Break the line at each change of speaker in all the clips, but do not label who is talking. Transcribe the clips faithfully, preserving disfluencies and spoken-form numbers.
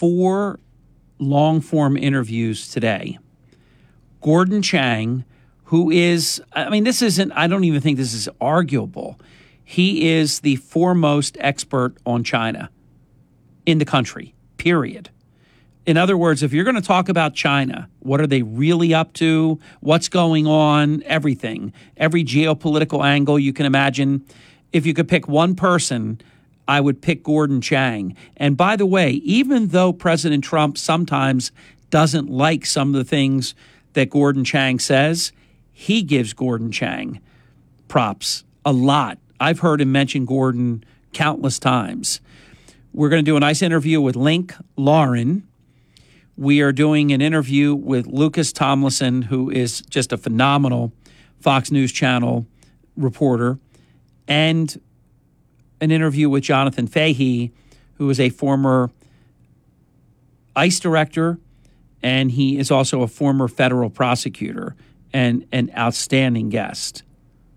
four long-form interviews today. Gordon Chang, who is, I mean, this isn't, I don't even think this is arguable. He is the foremost expert on China in the country, period. In other words, if you're going to talk about China, what are they really up to? What's going on? Everything. Every geopolitical angle you can imagine. If you could pick one person, I would pick Gordon Chang. And by the way, even though President Trump sometimes doesn't like some of the things that Gordon Chang says, he gives Gordon Chang props a lot. I've heard him mention Gordon countless times. We're going to do a nice interview with Link Lauren. We are doing an interview with Lucas Tomlinson, who is just a phenomenal Fox News Channel reporter, and an interview with Jonathan Fahey, who is a former ICE director, and he is also a former federal prosecutor and an outstanding guest.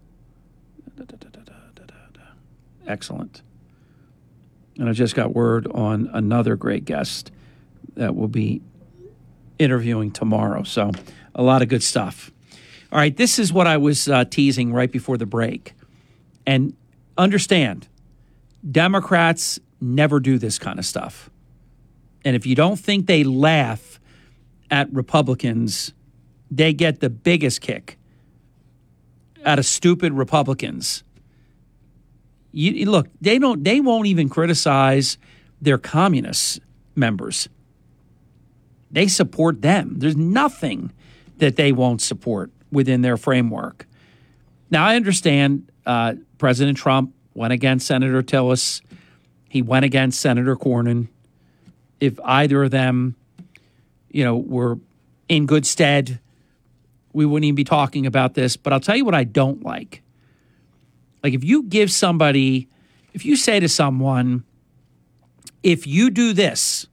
Excellent. And I just got word on another great guest that will be interviewing tomorrow. So a lot of good stuff. All right, this is what I was uh, teasing right before the break. And understand, Democrats never do this kind of stuff. And if you don't think they laugh at Republicans, they get the biggest kick out of stupid Republicans. You, look, they don't. They won't even criticize their communist members. They support them. There's nothing that they won't support within their framework. Now, I understand uh, President Trump went against Senator Tillis. He went against Senator Cornyn. If either of them, you know, were in good stead, we wouldn't even be talking about this. But I'll tell you what I don't like. Like if you give somebody, if you say to someone, if you do this,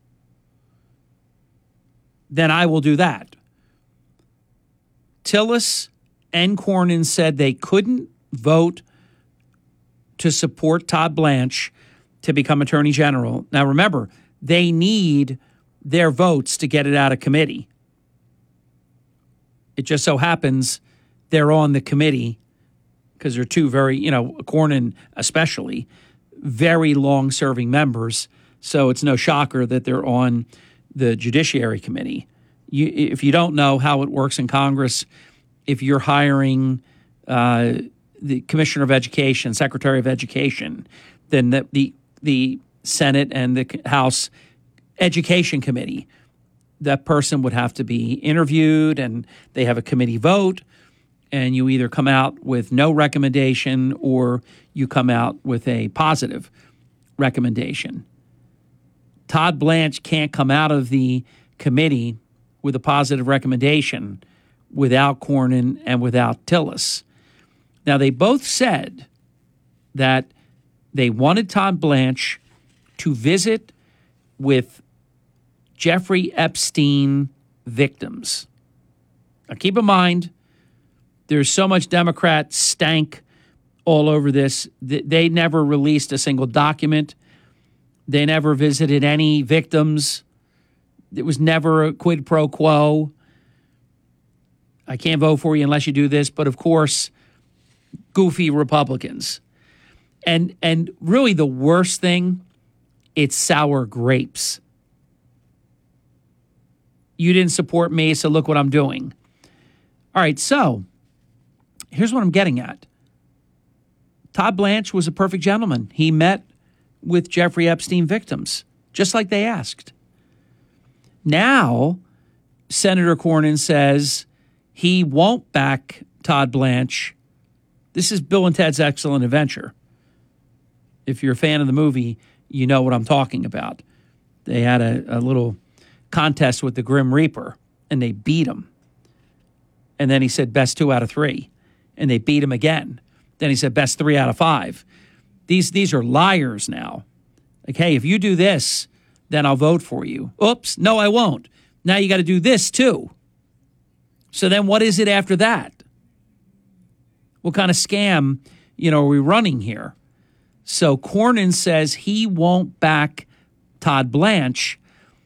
then I will do that. Tillis and Cornyn said they couldn't vote to support Todd Blanche to become Attorney General. Now, remember, they need their votes to get it out of committee. It just so happens they're on the committee because they're two very, you know, Cornyn especially, very long-serving members. So it's no shocker that they're on the Judiciary Committee. You, if you don't know how it works in Congress, if you're hiring uh, the Commissioner of Education, Secretary of Education, then the, the the Senate and the House Education Committee, that person would have to be interviewed, and they have a committee vote, and you either come out with no recommendation or you come out with a positive recommendation. Todd Blanche can't come out of the committee with a positive recommendation without Cornyn and without Tillis. Now, they both said that they wanted Todd Blanche to visit with Jeffrey Epstein victims. Now, keep in mind, there's so much Democrat stank all over this. They never released a single document. They never visited any victims. It was never a quid pro quo. I can't vote for you unless you do this. But, of course, goofy Republicans. And and really the worst thing, it's sour grapes. You didn't support me, so look what I'm doing. All right, so here's what I'm getting at. Todd Blanche was a perfect gentleman. He met with Jeffrey Epstein victims, just like they asked. Now, Senator Cornyn says he won't back Todd Blanche. This is Bill and Ted's Excellent Adventure. If you're a fan of the movie, you know what I'm talking about. They had a, a little contest with the Grim Reaper, and they beat him. And then he said, best two out of three. And they beat him again. Then he said, best three out of five. These these are liars now. Like, hey, if you do this, then I'll vote for you. Oops, no, I won't. Now you got to do this too. So then what is it after that? What kind of scam, you know, are we running here? So Cornyn says he won't back Todd Blanche